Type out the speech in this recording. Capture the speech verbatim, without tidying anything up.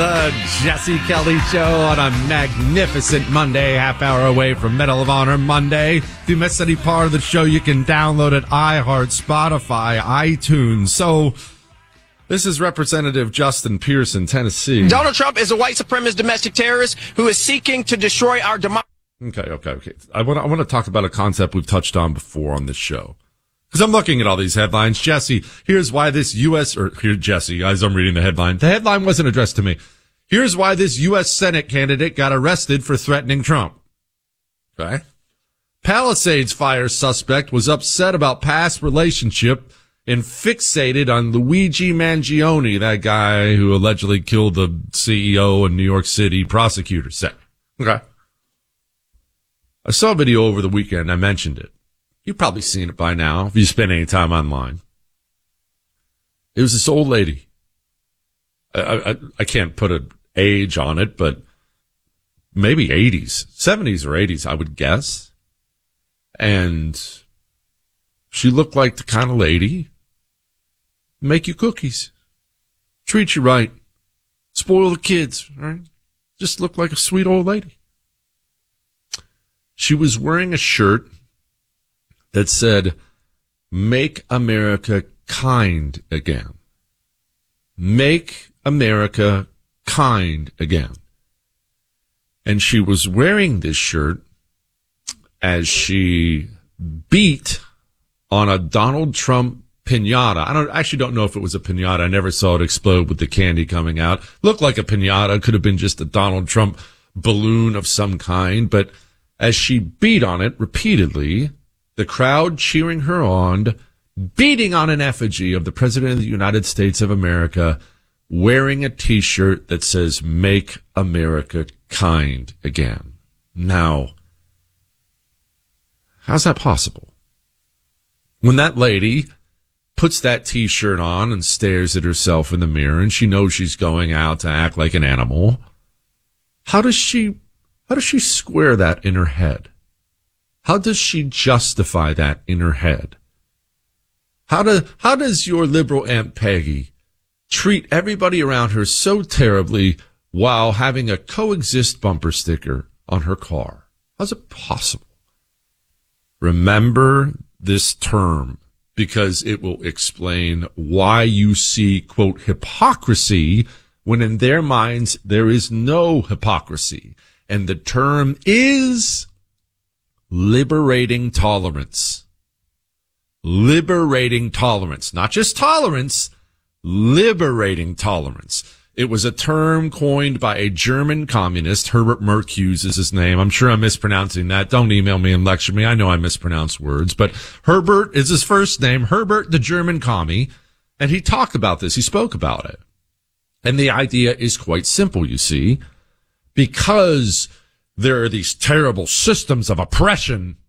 The Jesse Kelly Show on a magnificent Monday, half hour away from Medal of Honor Monday. If you missed any part of the show, you can download it, iHeart, Spotify, iTunes. So this is Representative Justin Pearson, Tennessee. Donald Trump is a white supremacist domestic terrorist who is seeking to destroy our democracy. Okay, okay, okay. I want, I want to talk about a concept we've touched on before on this show. Because I'm looking at all these headlines. Jesse, here's why this U S, or here, Jesse, as I'm reading the headline. The headline wasn't addressed to me. Here's why this U S Senate candidate got arrested for threatening Trump. Okay. Palisades fire suspect was upset about past relationship and fixated on Luigi Mangione, that guy who allegedly killed the C E O in New York City, prosecutors said. Okay. I saw a video over the weekend. I mentioned it. You've probably seen it by now if you spend any time online. It was this old lady. I, I, I can't put an age on it, but maybe eighties, seventies or eighties, I would guess. And she looked like the kind of lady, make you cookies, treat you right, spoil the kids, right? Just looked like a sweet old lady. She was wearing a shirt that said, "Make America kind again." Make America kind again. And she was wearing this shirt as she beat on a Donald Trump piñata. I don't actually don't know if it was a piñata. I never saw it explode with the candy coming out. Looked like a piñata. Could have been just a Donald Trump balloon of some kind. But as she beat on it repeatedly, the crowd cheering her on, beating on an effigy of the President of the United States of America, wearing a T-shirt that says, "Make America kind again." Now, how's that possible? When that lady puts that T-shirt on and stares at herself in the mirror and she knows she's going out to act like an animal, how does she, how does she square that in her head? How does she justify that in her head? How do, how does your liberal Aunt Peggy treat everybody around her so terribly while having a coexist bumper sticker on her car? How's it possible? Remember this term because it will explain why you see, quote, hypocrisy when in their minds there is no hypocrisy. And the term is liberating tolerance. Liberating tolerance. Not just tolerance, liberating tolerance. It was a term coined by a German communist. Herbert Marcuse is his name. I'm sure I'm mispronouncing that. Don't email me and lecture me. I know I mispronounce words. But Herbert is his first name. Herbert, the German commie. And he talked about this. He spoke about it. And the idea is quite simple, you see. Because there are these terrible systems of oppression